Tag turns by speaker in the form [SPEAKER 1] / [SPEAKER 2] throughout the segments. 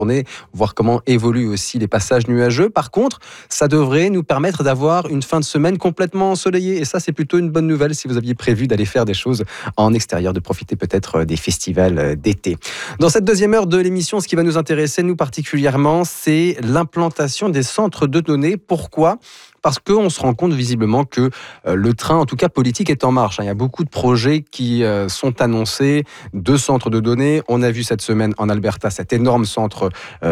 [SPEAKER 1] voir comment évoluent aussi les passages nuageux. Par contre, ça devrait nous permettre d'avoir une fin de semaine complètement ensoleillée. Et ça, c'est plutôt une bonne nouvelle si vous aviez prévu d'aller faire des choses en extérieur, de profiter peut-être des festivals d'été. Dans cette deuxième heure de l'émission, ce qui va nous intéresser, nous particulièrement, c'est l'implantation des centres de données. Pourquoi ? Parce qu'on se rend compte visiblement que le train, en tout cas politique, est en marche. Il y a beaucoup de projets qui sont annoncés, de centres de données. On a vu cette semaine en Alberta cet énorme centre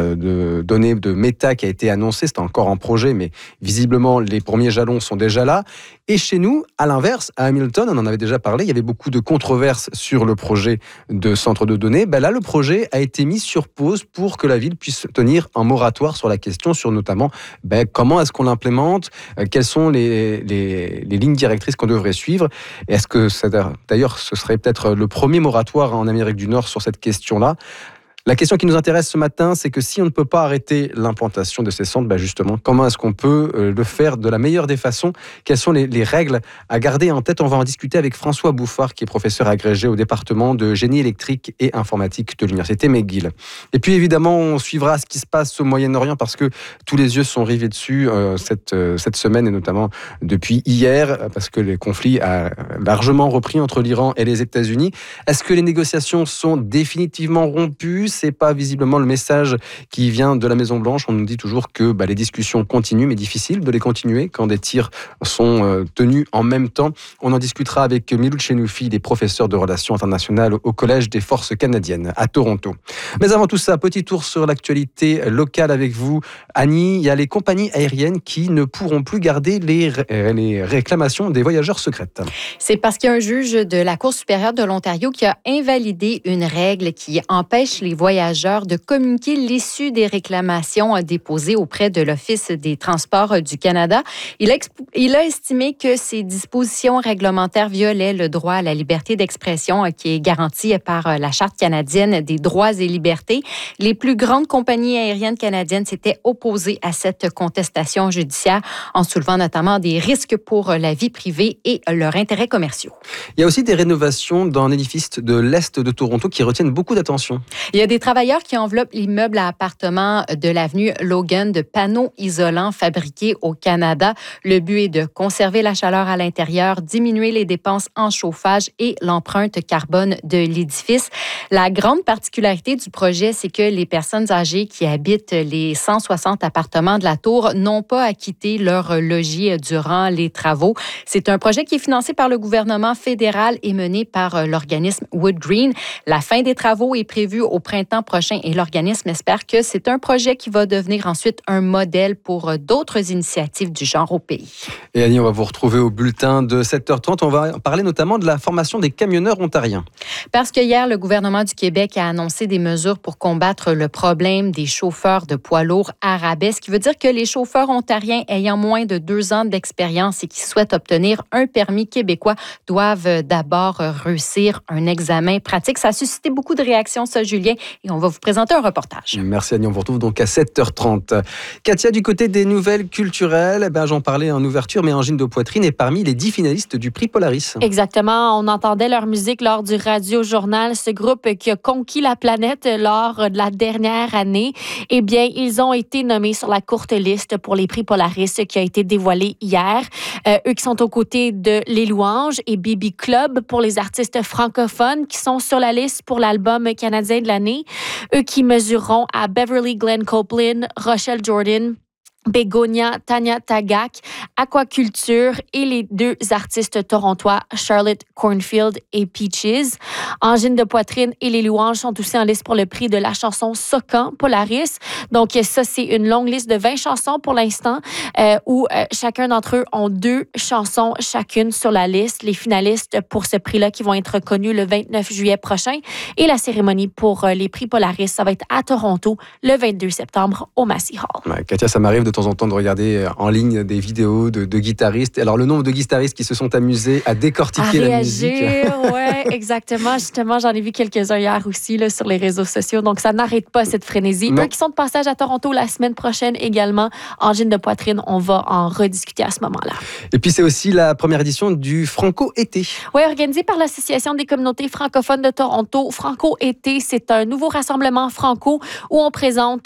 [SPEAKER 1] de données de Meta qui a été annoncé. C'était encore en projet, mais visiblement les premiers jalons sont déjà là. Et chez nous, à l'inverse, à Hamilton, on en avait déjà parlé, il y avait beaucoup de controverses sur le projet de centre de données. Là, le projet a été mis sur pause pour que la ville puisse tenir un moratoire sur la question, sur notamment comment est-ce qu'on l'implémente, quelles sont les lignes directrices qu'on devrait suivre. Et est-ce que, d'ailleurs, ce serait peut-être le premier moratoire en Amérique du Nord sur cette question-là. La question qui nous intéresse ce matin, c'est que si on ne peut pas arrêter l'implantation de ces centres, justement, comment est-ce qu'on peut le faire de la meilleure des façons ? Quelles sont les règles à garder en tête ? On va en discuter avec François Bouffard, qui est professeur agrégé au département de génie électrique et informatique de l'Université McGill. Et puis évidemment, on suivra ce qui se passe au Moyen-Orient parce que tous les yeux sont rivés dessus cette semaine et notamment depuis hier, parce que le conflit a largement repris entre l'Iran et les États-Unis. Est-ce que les négociations sont définitivement rompues ? C'est pas visiblement le message qui vient de la Maison-Blanche. On nous dit toujours que les discussions continuent, mais difficile de les continuer quand des tirs sont tenus en même temps. On en discutera avec Milou Chenoufi, des professeurs de relations internationales au Collège des Forces canadiennes à Toronto. Mais avant tout ça, petit tour sur l'actualité locale avec vous. Annie, il y a les compagnies aériennes qui ne pourront plus garder les réclamations des voyageurs secrètes.
[SPEAKER 2] C'est parce qu'il y a un juge de la Cour supérieure de l'Ontario qui a invalidé une règle qui empêche les voyageurs de communiquer l'issue des réclamations déposées auprès de l'Office des transports du Canada. Il a estimé que ces dispositions réglementaires violaient le droit à la liberté d'expression qui est garanti par la Charte canadienne des droits et libertés. Les plus grandes compagnies aériennes canadiennes s'étaient opposées à cette contestation judiciaire en soulevant notamment des risques pour la vie privée et leurs intérêts commerciaux.
[SPEAKER 1] Il y a aussi des rénovations dans l'édifice de l'Est de Toronto qui retiennent beaucoup d'attention.
[SPEAKER 2] Il y a des travailleurs qui enveloppent l'immeuble à appartements de l'avenue Logan de panneaux isolants fabriqués au Canada. Le but est de conserver la chaleur à l'intérieur, diminuer les dépenses en chauffage et l'empreinte carbone de l'édifice. La grande particularité du projet, c'est que les personnes âgées qui habitent les 160 appartements de la tour n'ont pas à quitter leur logis durant les travaux. C'est un projet qui est financé par le gouvernement fédéral et mené par l'organisme Wood Green. La fin des travaux est prévue au printemps prochain et l'organisme espère que c'est un projet qui va devenir ensuite un modèle pour d'autres initiatives du genre au pays.
[SPEAKER 1] Et Annie, on va vous retrouver au bulletin de 7h30. On va parler notamment de la formation des camionneurs ontariens.
[SPEAKER 2] Parce que hier, le gouvernement du Québec a annoncé des mesures pour combattre le problème des chauffeurs de poids lourds à rabais, ce qui veut dire que les chauffeurs ontariens ayant moins de 2 ans d'expérience et qui souhaitent obtenir un permis québécois doivent d'abord réussir un examen pratique. Ça a suscité beaucoup de réactions, ça, Julien, et on va vous présenter un reportage.
[SPEAKER 1] Merci Annie, on vous retrouve donc à 7h30. Katia, du côté des nouvelles culturelles, j'en parlais en ouverture, mais Angine de Poitrine est parmi les 10 finalistes du prix Polaris.
[SPEAKER 3] Exactement, on entendait leur musique lors du Radio-Journal, ce groupe qui a conquis la planète lors de la dernière année. Eh bien, ils ont été nommés sur la courte liste pour les prix Polaris qui a été dévoilée hier. Eux qui sont aux côtés de Les Louanges et BB Club pour les artistes francophones qui sont sur la liste pour l'album canadien de l'année. Eux qui mesureront à Beverly Glenn Copeland, Rochelle Jordan, Bégonia, Tanya Tagak, Aquaculture et les 2 artistes torontois Charlotte Cornfield et Peaches. Angine de Poitrine et Les Louanges sont aussi en liste pour le prix de la chanson Socan Polaris. Donc ça, c'est une longue liste de 20 chansons pour l'instant où chacun d'entre eux ont 2 chansons chacune sur la liste. Les finalistes pour ce prix-là qui vont être reconnus le 29 juillet prochain. Et la cérémonie pour les prix Polaris, ça va être à Toronto le 22 septembre au Massey Hall.
[SPEAKER 1] Ouais, Katia, ça m'arrive de temps en temps de regarder en ligne des vidéos de guitaristes. Alors, le nombre de guitaristes qui se sont amusés à décortiquer la musique.
[SPEAKER 3] Oui, exactement. Justement, j'en ai vu quelques-uns hier aussi là, sur les réseaux sociaux. Donc, ça n'arrête pas cette frénésie.
[SPEAKER 1] Non.
[SPEAKER 3] Eux qui sont de passage à Toronto la semaine prochaine également. Angine de Poitrine, on va en rediscuter à ce moment-là.
[SPEAKER 1] Et puis, c'est aussi la première édition du Franco-été.
[SPEAKER 3] Oui, organisé par l'Association des communautés francophones de Toronto. Franco-été, c'est un nouveau rassemblement franco où on présente